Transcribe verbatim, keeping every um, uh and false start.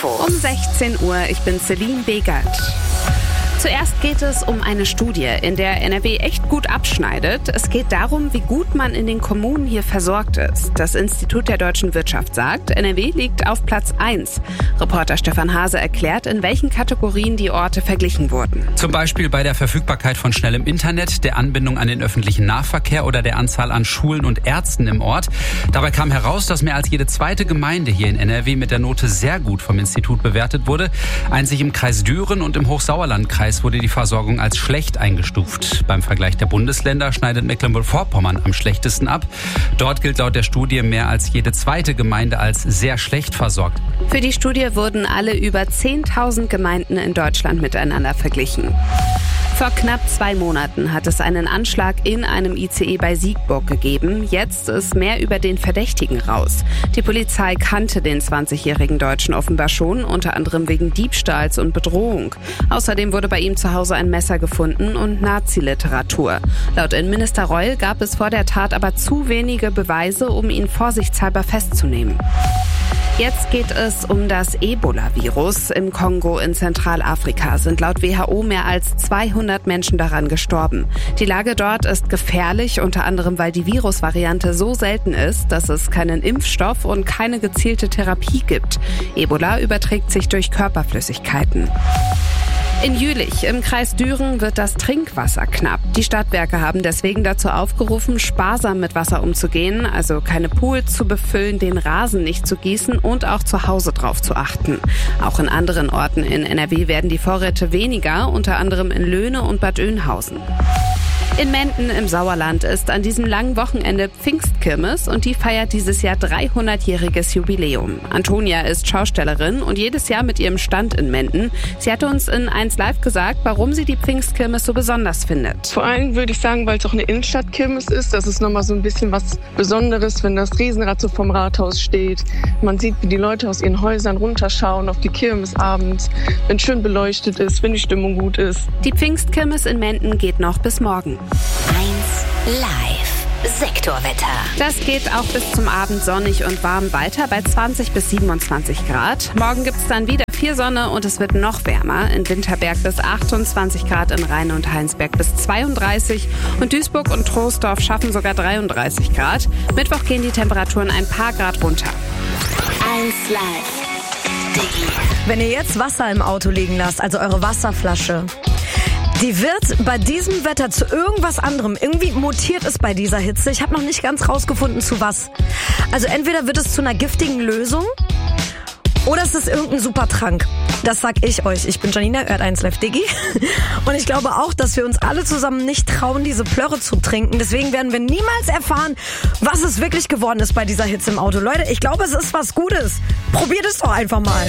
Info. Um sechzehn Uhr, ich bin Celine Begert. Zuerst geht es um eine Studie, in der N R W echt gut abschneidet. Es geht darum, wie gut man in den Kommunen hier versorgt ist. Das Institut der deutschen Wirtschaft sagt, N R W liegt auf Platz eins. Reporter Stefan Hase erklärt, in welchen Kategorien die Orte verglichen wurden. Zum Beispiel bei der Verfügbarkeit von schnellem Internet, der Anbindung an den öffentlichen Nahverkehr oder der Anzahl an Schulen und Ärzten im Ort. Dabei kam heraus, dass mehr als jede zweite Gemeinde hier in N R W mit der Note sehr gut vom Institut bewertet wurde. Einzig im Kreis Düren und im Hochsauerlandkreis wurde die Versorgung als schlecht eingestuft. Beim Vergleich der Bundesländer schneidet Mecklenburg-Vorpommern am schlechtesten ab. Dort gilt laut der Studie mehr als jede zweite Gemeinde als sehr schlecht versorgt. Für die Studie wurden alle über zehntausend Gemeinden in Deutschland miteinander verglichen. Vor knapp zwei Monaten hat es einen Anschlag in einem I C E bei Siegburg gegeben. Jetzt ist mehr über den Verdächtigen raus. Die Polizei kannte den zwanzigjährigen Deutschen offenbar schon, unter anderem wegen Diebstahls und Bedrohung. Außerdem wurde bei ihm zu Hause ein Messer gefunden und Nazi-Literatur. Laut Innenminister Reul gab es vor der Tat aber zu wenige Beweise, um ihn vorsichtshalber festzunehmen. Jetzt geht es um das Ebola-Virus. Im Kongo in Zentralafrika sind laut W H O mehr als zweihundert Menschen daran gestorben. Die Lage dort ist gefährlich, unter anderem weil die Virusvariante so selten ist, dass es keinen Impfstoff und keine gezielte Therapie gibt. Ebola überträgt sich durch Körperflüssigkeiten. In Jülich im Kreis Düren wird das Trinkwasser knapp. Die Stadtwerke haben deswegen dazu aufgerufen, sparsam mit Wasser umzugehen, also keine Pools zu befüllen, den Rasen nicht zu gießen und auch zu Hause drauf zu achten. Auch in anderen Orten in N R W werden die Vorräte weniger, unter anderem in Löhne und Bad Oeynhausen. In Menden im Sauerland ist an diesem langen Wochenende Pfingstkirmes und die feiert dieses Jahr dreihundertjähriges Jubiläum. Antonia ist Schaustellerin und jedes Jahr mit ihrem Stand in Menden. Sie hat uns in eins Live gesagt, warum sie die Pfingstkirmes so besonders findet. Vor allem würde ich sagen, weil es auch eine Innenstadtkirmes ist. Das ist nochmal so ein bisschen was Besonderes, wenn das Riesenrad so vom Rathaus steht. Man sieht, wie die Leute aus ihren Häusern runterschauen auf die Kirmes abends, wenn schön beleuchtet ist, wenn die Stimmung gut ist. Die Pfingstkirmes in Menden geht noch bis morgen. eins Live. Sektorwetter. Das geht auch bis zum Abend sonnig und warm weiter bei zwanzig bis siebenundzwanzig Grad. Morgen gibt es dann wieder viel Sonne und es wird noch wärmer. In Winterberg bis achtundzwanzig Grad, in Rheine und Heinsberg bis zweiunddreißig und Duisburg und Troisdorf schaffen sogar dreiunddreißig Grad. Mittwoch gehen die Temperaturen ein paar Grad runter. eins Live. Wenn ihr jetzt Wasser im Auto liegen lasst, also eure Wasserflasche, die wird bei diesem Wetter zu irgendwas anderem. Irgendwie mutiert es bei dieser Hitze. Ich habe noch nicht ganz rausgefunden, zu was. Also entweder wird es zu einer giftigen Lösung oder es ist irgendein Supertrank. Das sag ich euch. Ich bin Janina, hört eins Live Diggi. Und ich glaube auch, dass wir uns alle zusammen nicht trauen, diese Plörre zu trinken. Deswegen werden wir niemals erfahren, was es wirklich geworden ist bei dieser Hitze im Auto. Leute, ich glaube, es ist was Gutes. Probiert es doch einfach mal.